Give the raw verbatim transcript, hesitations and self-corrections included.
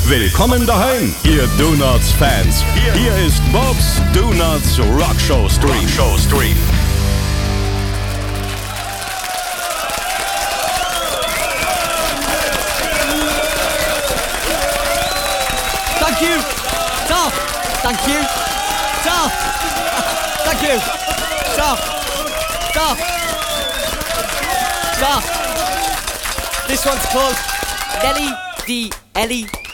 Willkommen daheim, ihr Donuts-Fans. Hier ist Bob's Donuts Rockshow Stream. Rockshow Stream. Thank you. Stop. Thank you. Stop. Thank you. Stop. Stop. Stop. This one's called Nelly the Ellie